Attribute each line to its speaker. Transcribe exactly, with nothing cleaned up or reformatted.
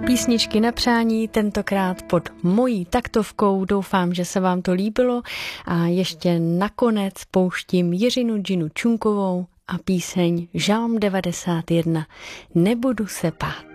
Speaker 1: Písničky na přání, tentokrát pod mojí taktovkou. Doufám, že se vám to líbilo. A ještě nakonec pouštím Jiřinu Džinu Čunkovou a píseň Žalm devadesát jedna. Nebudu se bát.